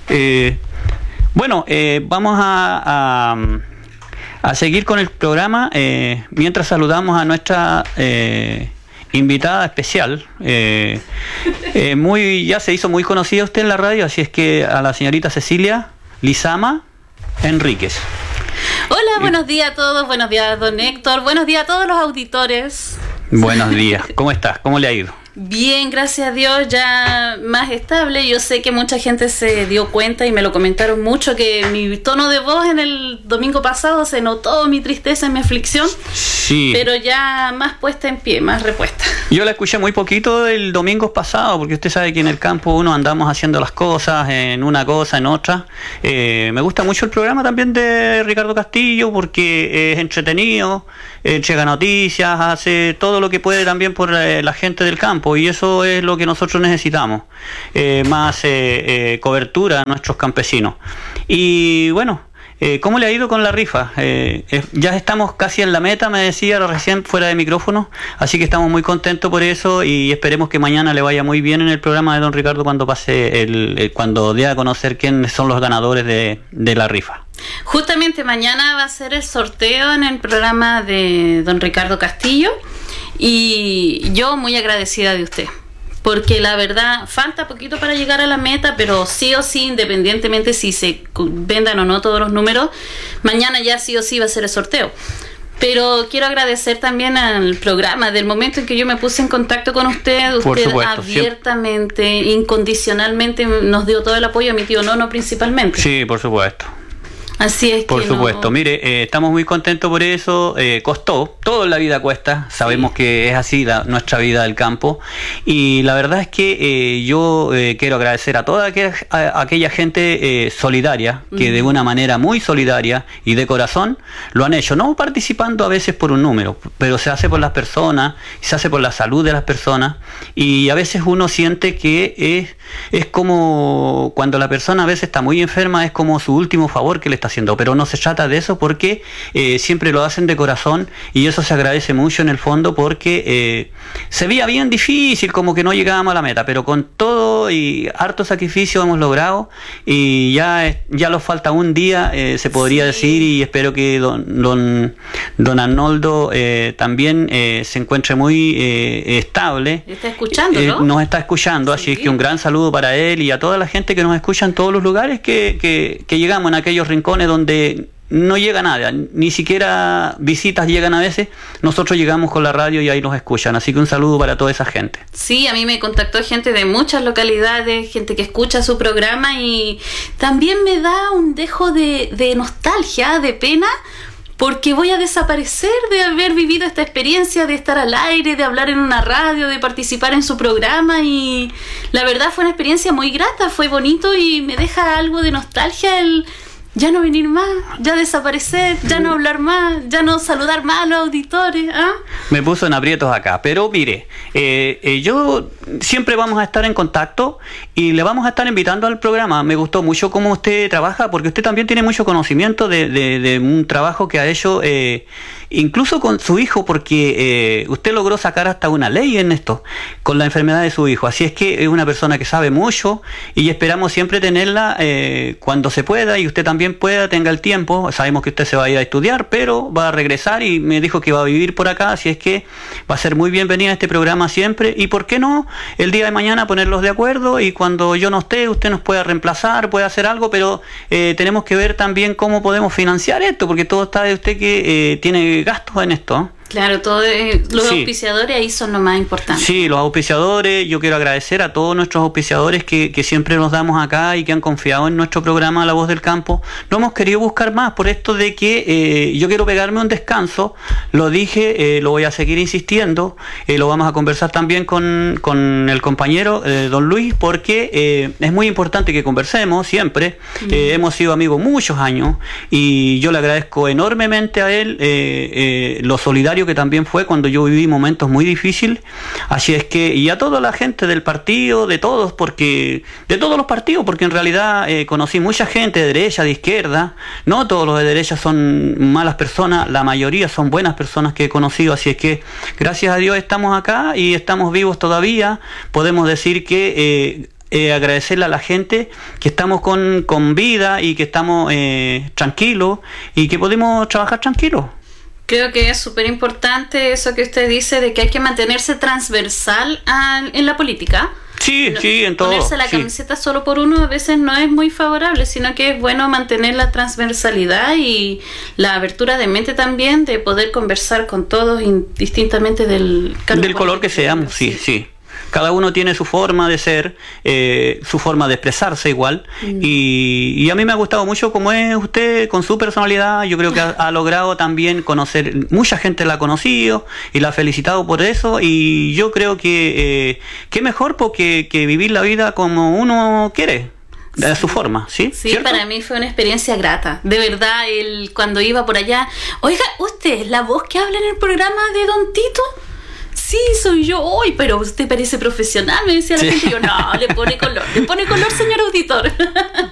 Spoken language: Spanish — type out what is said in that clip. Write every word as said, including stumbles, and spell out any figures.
Eh, bueno, eh, vamos a, a, a seguir con el programa eh, mientras saludamos a nuestra eh, invitada especial. Eh, eh, muy, ya se hizo muy conocida usted en la radio, así es que a la señorita Cecilia Lizama Enríquez. Hola, buenos días a todos, buenos días don Héctor, buenos días a todos los auditores. Buenos días, ¿cómo estás? ¿Cómo le ha ido? Bien, gracias a Dios, ya más estable. Yo sé que mucha gente se dio cuenta y me lo comentaron mucho, que mi tono de voz en el domingo pasado se notó mi tristeza y mi aflicción. Sí. Pero ya más puesta en pie, más repuesta. Yo la escuché muy poquito el domingo pasado, porque usted sabe que en el campo uno andamos haciendo las cosas, en una cosa, en otra. Eh, me gusta mucho el programa también de Ricardo Castillo, porque es entretenido, entrega noticias, hace todo lo que puede también por eh, la gente del campo, y eso es lo que nosotros necesitamos, eh, más eh, eh, cobertura a nuestros campesinos. Y bueno, eh, ¿cómo le ha ido con la rifa? Eh, eh, ya estamos casi en la meta, me decía recién fuera de micrófono, así que estamos muy contentos por eso y esperemos que mañana le vaya muy bien en el programa de don Ricardo cuando pase el, el cuando dé a conocer quiénes son los ganadores de, de la rifa. Justamente mañana va a ser el sorteo en el programa de don Ricardo Castillo y yo muy agradecida de usted, porque la verdad falta poquito para llegar a la meta, pero sí o sí, independientemente si se vendan o no todos los números, mañana ya sí o sí va a ser el sorteo. Pero quiero agradecer también al programa, del momento en que yo me puse en contacto con usted, usted supuesto, abiertamente, siempre. incondicionalmente nos dio todo el apoyo, a mi tío Nono principalmente. Sí, por supuesto. Así es por que supuesto, no... mire, eh, estamos muy contentos por eso, eh, costó, todo en la vida cuesta, sabemos sí. que es así la, nuestra vida del campo, y la verdad es que eh, yo eh, quiero agradecer a toda aquella, a, a aquella gente eh, solidaria, que mm. de una manera muy solidaria y de corazón lo han hecho, no participando a veces por un número, pero se hace por las personas, se hace por la salud de las personas, y a veces uno siente que es, es como cuando la persona a veces está muy enferma, es como su último favor que le está haciendo, pero no se trata de eso porque eh, siempre lo hacen de corazón y eso se agradece mucho en el fondo porque eh, se veía bien difícil, como que no llegábamos a la meta, pero con todo y harto sacrificio hemos logrado y ya, ya nos falta un día, eh, se podría sí. decir, y espero que don, don, don Arnoldo eh, también eh, se encuentre muy eh, estable. ¿Está escuchando, eh, no? Nos está escuchando, sí. así es que un gran saludo para él y a toda la gente que nos escucha en todos los lugares que, que, que llegamos, en aquellos rincones donde no llega nada, ni siquiera visitas llegan a veces, nosotros llegamos con la radio y ahí nos escuchan, así que un saludo para toda esa gente. Sí, a mí me contactó gente de muchas localidades, gente que escucha su programa y también me da un dejo de, de nostalgia, de pena, porque voy a desaparecer de haber vivido esta experiencia de estar al aire, de hablar en una radio, de participar en su programa, y la verdad fue una experiencia muy grata, fue bonito y me deja algo de nostalgia el ya no venir más, ya desaparecer, ya no hablar más, ya no saludar más a los auditores. ¿Ah? Me puso en aprietos acá, pero mire, eh, eh, yo siempre vamos a estar en contacto y le vamos a estar invitando al programa. Me gustó mucho cómo usted trabaja, porque usted también tiene mucho conocimiento de, de, de un trabajo que ha hecho eh, incluso con su hijo, porque eh, usted logró sacar hasta una ley en esto, con la enfermedad de su hijo. Así es que es una persona que sabe mucho y esperamos siempre tenerla eh, cuando se pueda y usted también pueda, tenga el tiempo. Sabemos que usted se va a ir a estudiar, pero va a regresar y me dijo que va a vivir por acá, así es que va a ser muy bienvenida a este programa siempre, y por qué no, el día de mañana ponerlos de acuerdo y cuando yo no esté, usted nos pueda reemplazar, puede hacer algo, pero eh, tenemos que ver también cómo podemos financiar esto, porque todo está de usted que eh, tiene gastos en esto. Claro, todos eh, los sí. auspiciadores ahí son lo más importante. Sí, los auspiciadores, yo quiero agradecer a todos nuestros auspiciadores que, que siempre nos damos acá y que han confiado en nuestro programa La Voz del Campo. No hemos querido buscar más por esto de que eh, yo quiero pegarme un descanso, lo dije, eh, lo voy a seguir insistiendo, eh, lo vamos a conversar también con, con el compañero eh, don Luis, porque eh, es muy importante que conversemos siempre. Mm. Eh, hemos sido amigos muchos años y yo le agradezco enormemente a él eh, eh, lo solidario que también fue cuando yo viví momentos muy difíciles, así es que, y a toda la gente del partido, de todos, porque de todos los partidos, porque en realidad eh, conocí mucha gente de derecha, de izquierda, no todos los de derecha son malas personas, la mayoría son buenas personas que he conocido, así es que gracias a Dios estamos acá y estamos vivos todavía, podemos decir que eh, eh, agradecerle a la gente que estamos con, con vida y que estamos eh, tranquilos y que podemos trabajar tranquilos. Creo que es súper importante eso que usted dice de que hay que mantenerse transversal a, en la política. Sí, no, sí, en todo. Ponerse la sí. camiseta solo por uno a veces no es muy favorable, sino que es bueno mantener la transversalidad y la abertura de mente también de poder conversar con todos indistintamente del, del color que seamos, sí, sí. sí. Cada uno tiene su forma de ser, eh, su forma de expresarse igual. Mm. Y, y a mí me ha gustado mucho como es usted con su personalidad. Yo creo que ha, ha logrado también conocer, mucha gente la ha conocido y la ha felicitado por eso. Y yo creo que eh, qué mejor porque que vivir la vida como uno quiere. De su forma, ¿sí? Sí, ¿cierto? Para mí fue una experiencia grata. De verdad, el, cuando iba por allá, oiga, usted, la voz que habla en el programa de Don Tito. Sí, soy yo hoy, pero usted parece profesional, me decía la sí. gente. Yo, no, le pone color, le pone color, señor auditor.